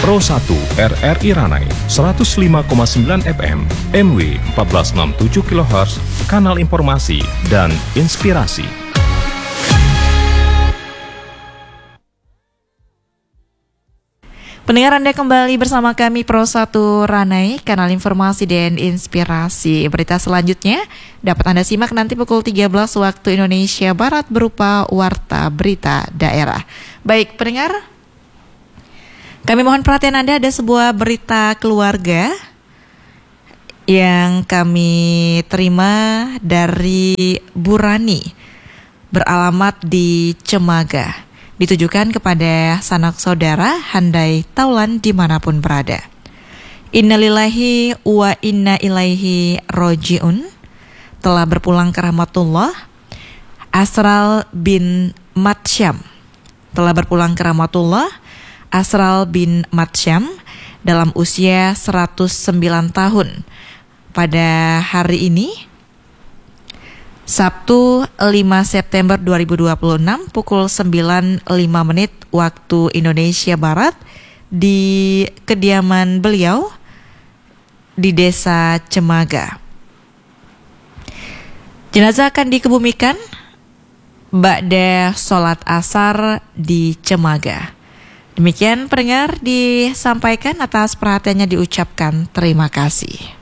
Pro 1 RRI Ranai 105,9 FM, MW 1467 kHz, kanal informasi dan inspirasi. Pendengar, Anda kembali bersama kami Pro 1 Ranai, kanal informasi dan inspirasi. Berita selanjutnya dapat Anda simak nanti pukul 13 waktu Indonesia Barat berupa Warta Berita Daerah. Baik, pendengar, kami mohon perhatian Anda, ada sebuah berita keluarga yang kami terima dari Bu Rani, beralamat di Cemaga. Ditujukan kepada sanak saudara handai taulan dimanapun berada. Innalillahi wa inna ilaihi roji'un. Telah berpulang ke rahmatullah Asral bin Matsyam. Telah berpulang ke rahmatullah Asral bin Matsyam dalam usia 109 tahun pada hari ini, Sabtu 5 September 2026 pukul 9.05 waktu Indonesia Barat di kediaman beliau di Desa Cemaga. Jenazah akan dikebumikan ba'da sholat asar di Cemaga. Demikian pendengar, disampaikan, atas perhatiannya diucapkan terima kasih.